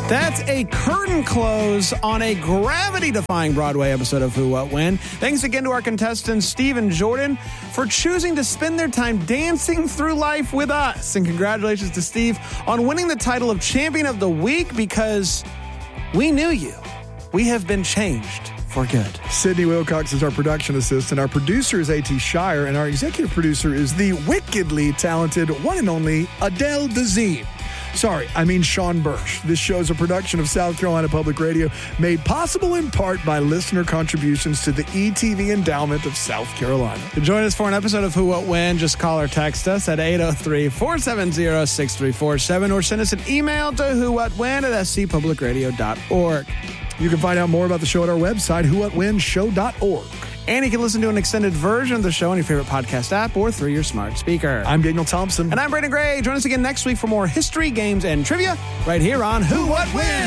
That's a curtain close on a gravity-defying Broadway episode of Who, What, When. Thanks again to our contestants, Steve and Jordan, for choosing to spend their time dancing through life with us. And congratulations to Steve on winning the title of Champion of the Week, because we knew you. We have been changed for good. Sydney Wilcox is our production assistant. Our producer is A.T. Shire, and our executive producer is the wickedly talented one and only Adele Dazeem. Sorry, I mean Sean Bursch. This show is a production of South Carolina Public Radio, made possible in part by listener contributions to the ETV Endowment of South Carolina. To join us for an episode of Who, What, When, just call or text us at 803-470-6347 or send us an email to whowhatwhen@scpublicradio.org. You can find out more about the show at our website, whowhatwenshow.org. And you can listen to an extended version of the show on your favorite podcast app or through your smart speaker. I'm Daniel Thompson. And I'm Brandon Gray. Join us again next week for more history, games, and trivia right here on Who, What, When.